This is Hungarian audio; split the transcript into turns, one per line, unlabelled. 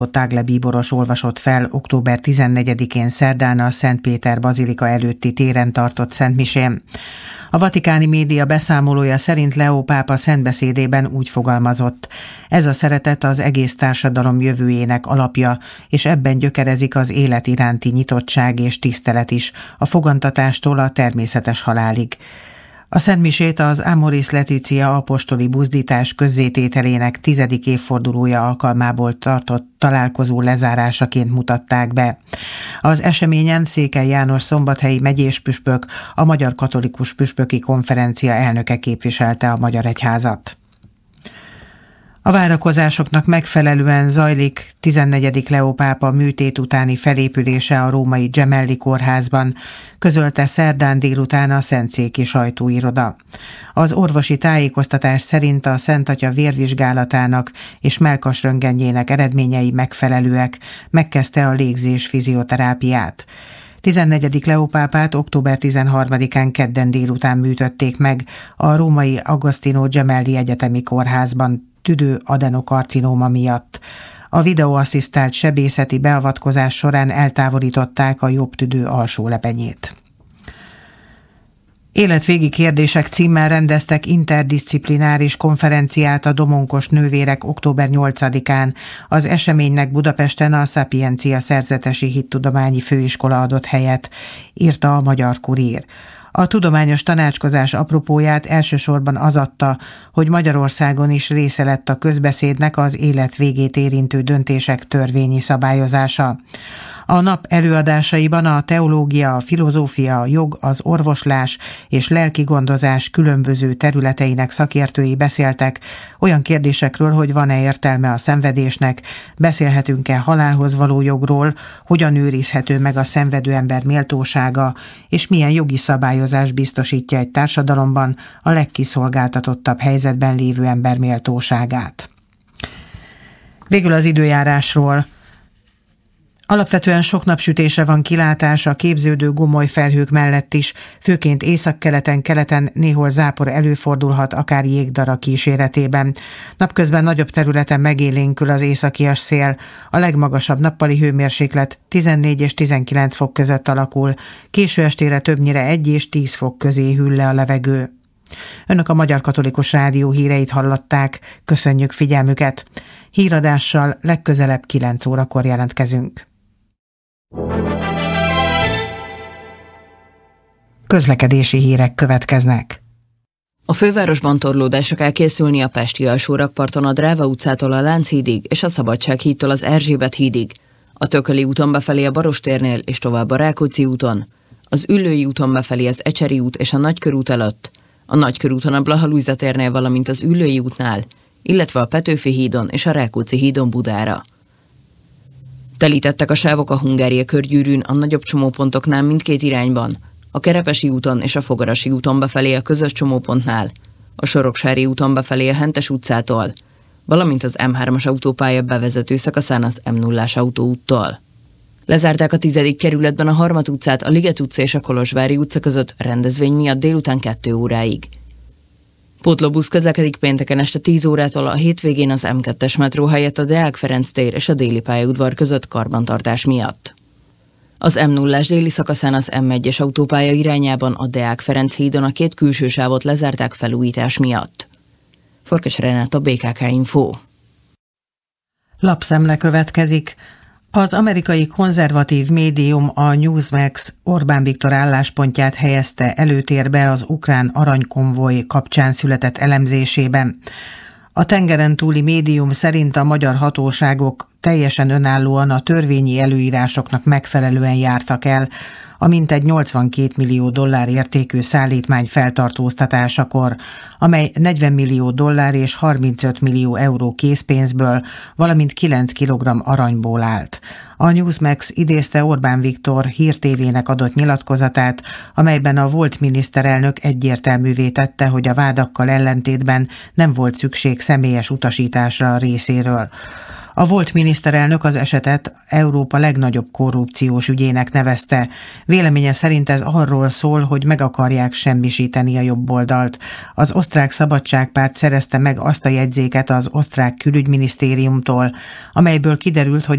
Tagle bíboros olvasott fel október 14-én szerdán a Szent Péter bazilika előtti téren tartott szentmisén. A vatikáni média beszámolója szerint Leó pápa szentbeszédében úgy fogalmazott: ez a szeretet az egész társadalom jövőjének alapja, és ebben gyökerezik az élet iránti nyitottság és tisztelet is, a fogantatástól a természetes halálig. A szentmisét az Amoris Laetitia apostoli buzdítás közzétételének 10. évfordulója alkalmából tartott találkozó lezárásaként mutatták be. Az eseményen Székely János szombathelyi megyéspüspök, a Magyar Katolikus Püspöki Konferencia elnöke képviselte a Magyar Egyházat. A várakozásoknak megfelelően zajlik 14. Leó pápa műtét utáni felépülése a római Gemelli kórházban, közölte szerdán délután a Szentszéki sajtóiroda. Az orvosi tájékoztatás szerint a Szent Atya vérvizsgálatának és mellkasröntgenjének eredményei megfelelőek, megkezdte a légzés fizioterápiát. 14. Leó pápát október 13-án kedden délután műtötték meg a római Agostino Gemelli Egyetemi Kórházban tüdő adenokarcinóma miatt. A videóasszisztált sebészeti beavatkozás során eltávolították a jobb tüdő alsó lepenyét. Életvégi kérdések címmel rendeztek interdisziplináris konferenciát a Domonkos nővérek október 8-án. Az eseménynek Budapesten a Szapiencia Szerzetesi Hittudományi Főiskola adott helyet, írta a Magyar Kurír. A tudományos tanácskozás apropóját elsősorban az adta, hogy Magyarországon is része lett a közbeszédnek az élet végét érintő döntések törvényi szabályozása. A nap előadásaiban a teológia, a filozófia, a jog, az orvoslás és lelki gondozás különböző területeinek szakértői beszéltek olyan kérdésekről, hogy van-e értelme a szenvedésnek, beszélhetünk-e halálhoz való jogról, hogyan őrizhető meg a szenvedő ember méltósága, és milyen jogi szabályozás biztosítja egy társadalomban a legkiszolgáltatottabb helyzetben lévő ember méltóságát. Végül az időjárásról. Alapvetően sok napsütésre van kilátás a képződő gomoly felhők mellett is, főként északkeleten, keleten néhol zápor előfordulhat, akár jégdara kíséretében. Napközben nagyobb területen megélénkül az északias szél, a legmagasabb nappali hőmérséklet 14 és 19 fok között alakul, késő estére többnyire 1 és 10 fok közé hűl le a levegő. Önök a Magyar Katolikus Rádió híreit hallották, köszönjük figyelmüket. Híradással legközelebb 9 órakor jelentkezünk. Közlekedési hírek következnek.
A fővárosban torlódásra kell készülni a pesti alsórakparton a Dráva utcától a Lánchídig és a Szabadsághídtól az Erzsébet hídig, a Tököli úton befelé a Barostérnél és tovább a Rákóczi úton, az Üllői úton befelé az Ecseri út és a Nagykörút előtt, a Nagykörúton a Blaha Lujza térnél, valamint az Üllői útnál, illetve a Petőfi hídon és a Rákóczi hídon Budára. Telítettek a sávok a Hungária körgyűrűn a nagyobb csomópontoknál mindkét irányban, a Kerepesi úton és a Fogarasi úton befelé a közös csomópontnál, a Soroksári úton befelé a Hentes utcától, valamint az M3-as autópálya bevezető szakaszán az M0-as autóúttól. Lezárták a 10. kerületben a Harmat utcát a Liget utca és a Kolozsvári utca között rendezvény miatt délután 2 óráig. Pótlóbusz közlekedik pénteken este 10 órától a hétvégén az M2-es metró helyett a Deák Ferenc tér és a Déli pályaudvar között karbantartás miatt. Az M0-ás déli szakaszán az M1-es autópálya irányában a Deák Ferenc hídon a 2 külső sávot lezárták felújítás miatt. Farkas Renáta, BKK Info.
Lapszemle következik. Az amerikai konzervatív médium a Newsmax Orbán Viktor álláspontját helyezte előtérbe az ukrán aranykonvoj kapcsán született elemzésében. A tengeren túli médium szerint a magyar hatóságok teljesen önállóan a törvényi előírásoknak megfelelően jártak el, a mintegy $82 millió értékű szállítmány feltartóztatásakor, amely $40 millió és 35 millió euró készpénzből, valamint 9 kg aranyból állt. A Newsmax idézte Orbán Viktor hírtévének adott nyilatkozatát, amelyben a volt miniszterelnök egyértelművé tette, hogy a vádakkal ellentétben nem volt szükség személyes utasításra a részéről. A volt miniszterelnök az esetet Európa legnagyobb korrupciós ügyének nevezte. Véleménye szerint ez arról szól, hogy meg akarják semmisíteni a jobboldalt. Az osztrák Szabadságpárt szerezte meg azt a jegyzéket az osztrák külügyminisztériumtól, amelyből kiderült, hogy